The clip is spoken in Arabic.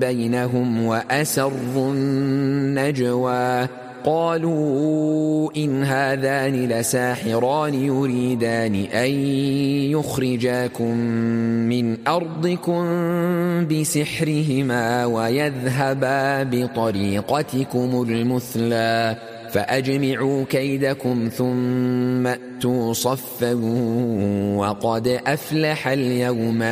بينهم وأسروا النجوى قالوا إن هذان لساحران يريدان أن يخرجاكم من أرضكم بسحرهما ويذهبا بطريقتكم المثلى فأجمعوا كيدكم ثم أتوا صفا وقد أفلح اليوم